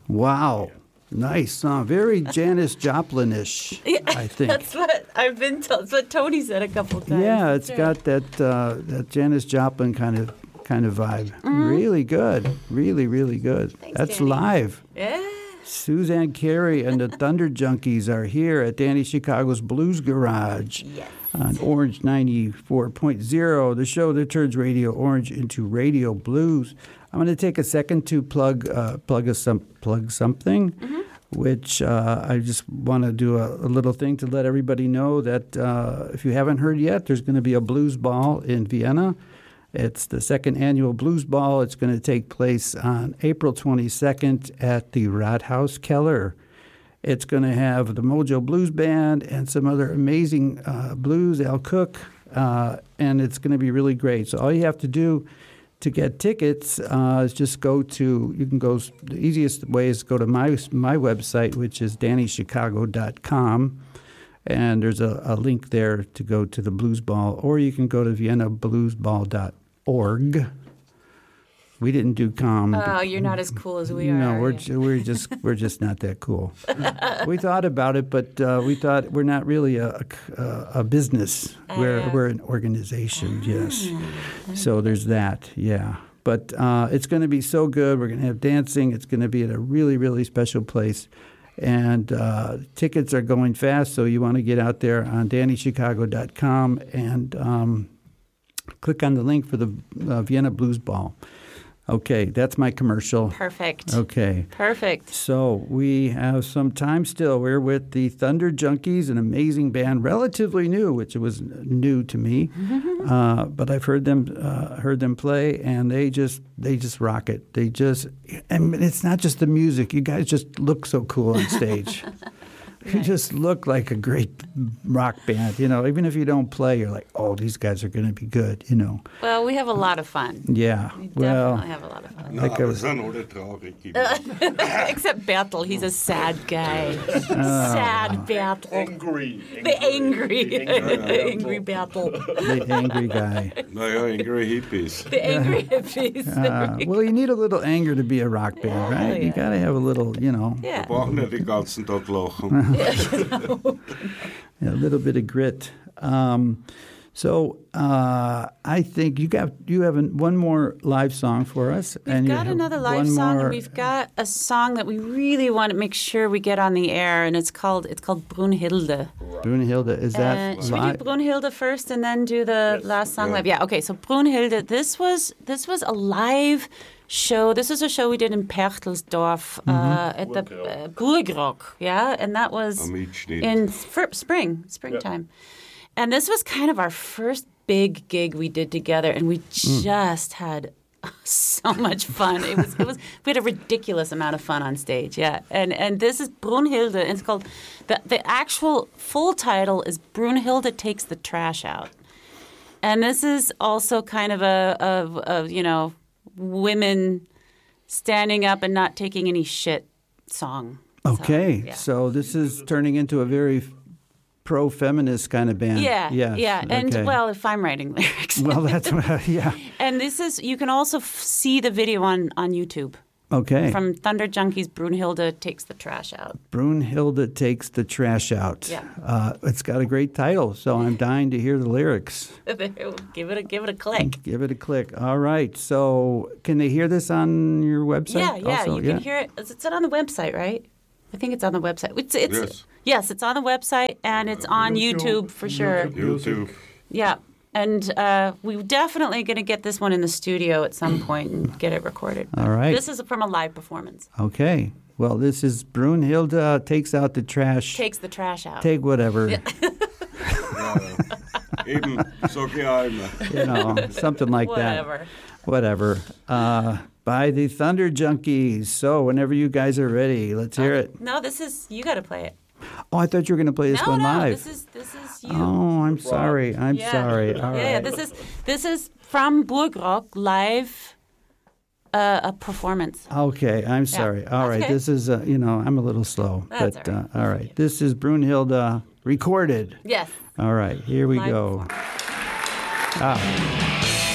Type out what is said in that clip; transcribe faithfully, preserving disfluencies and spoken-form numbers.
Wow. Nice song. Very Janis Joplin-ish, Yeah, I think. That's what I've been told. That's what Tony said a couple times. Yeah, it's Yeah. got that uh, that Janis Joplin kind of kind of vibe. Mm-hmm. Really good. Really, really good. Thanks, That's Danny. live. Yeah. Suzanne Carey and the Thunder Junkies are here at Danny Chicago's Blues Garage Yes. on Orange ninety-four point oh, the show that turns Radio Orange into Radio Blues. I'm going to take a second to plug uh, plug a some plug something, Mm-hmm. which uh, I just want to do a, a little thing to let everybody know that uh, if you haven't heard yet, there's going to be a blues ball in Vienna. It's the second annual Blues Ball. It's going to take place on April twenty-second at the Rathaus Keller. It's going to have the Mojo Blues Band and some other amazing uh, blues, Al Cook, uh, and it's going to be really great. So all you have to do to get tickets uh, is just go to, you can go, the easiest way is go to my my website, which is danny chicago dot com. And there's a, a link there to go to the Blues Ball, or you can go to vienna blues ball dot org. We didn't do com. Oh, you're not as cool as we are. No, are we're you? ju- we're just we're just not that cool. We thought about it, but uh, we thought we're not really a a, a business. We're Uh, we're an organization. Yes. So there's that. Yeah. But uh, it's going to be so good. We're going to have dancing. It's going to be at a really really special place. And uh, tickets are going fast, so you want to get out there on danny chicago dot com and um, click on the link for the uh, Vienna Blues Ball. Okay, that's my commercial. Perfect. Okay. Perfect. So we have some time still. We're with the Thunder Junkies, an amazing band, relatively new, which was new to me. uh, but I've heard them uh, heard them play, and they just they just rock it. They just, and it's not just the music. You guys just look so cool on stage. You just look like a great rock band. You know, even if you don't play, you're like, oh, these guys are going to be good. You know. Well, we have a lot of fun. Yeah. We Well. definitely have a lot of fun. Na, Like aber a- sind alle traurig. Except Bertel, he's a sad guy. Ah. Sad Bertel. Angry. The angry, Angry. angry Bertel. The angry guy. Naja, angry hippies. The angry hippies. Uh, well, you need a little anger to be a rock band, Yeah, right? You yeah. got to have a little, you know, Yeah. Brauchen nicht den ganzen Tag lachen. a little bit of grit. Um, so uh, I think you got you have an, one more live song for us. We've and you got have another live one song, more- and we've got a song that we really want to make sure we get on the air, and it's called it's called Brunhilde. Brunhilde. Is that Uh, should we do live? Brunhilde first and then do the last song Yeah. live? Yeah. Okay. So Brunhilde. This was this was a live show. This is a show we did in Perchtelsdorf Mm-hmm. uh, at the uh, Burgrock. Yeah, and that was Am Mitschnitt. in fir- spring, springtime. And this was kind of our first big gig we did together, and we just had so much fun. It was, it was. We had a ridiculous amount of fun on stage. Yeah, and and this is Brunhilde. And it's called the the actual full title is Brunhilde Takes the Trash Out, and this is also kind of a of of you know women standing up and not taking any shit song. Okay, yeah. so this is turning into a very pro-feminist kind of band. Yeah, Yes, yeah, and okay. well, if I'm writing lyrics. well, that's what, yeah. And this is, you can also f- see the video on, on YouTube Okay. from Thunder Junkies. Brunhilde Takes the Trash Out. Brunhilde Takes the Trash Out. Yeah. Uh, it's got a great title, so I'm dying to hear the lyrics. give it a give it a click. Give it a click. All right. So can they hear this on your website? Yeah, yeah, also? you can hear it. It's on the website, right? I think it's on the website. It's, it's Yes. yes, it's on the website and it's on YouTube, for sure. YouTube. Yeah. And uh, we're definitely going to get this one in the studio at some point and get it recorded. All right. This is from a live performance. Okay. Well, this is Brunhilde Takes Out the Trash. Takes the trash out. Take whatever. Eben, sag ich auch immer. You know, something like Whatever. that. Whatever. Uh, by the Thunder Junkies. So whenever you guys are ready, let's hear it. No, this is, you got to play it. Oh, I thought you were going to play this no, one no, live. this is this is you. Oh, I'm sorry. I'm yeah. sorry. All right. yeah, yeah, this is this is from Burgrock live, uh, a performance. Okay, I'm sorry. All that's right, okay. this is, uh, you know, I'm a little slow. That's but all right. Uh, all right, this is Brunhilde recorded. Yes. All right, here we Live go. performance. Ah.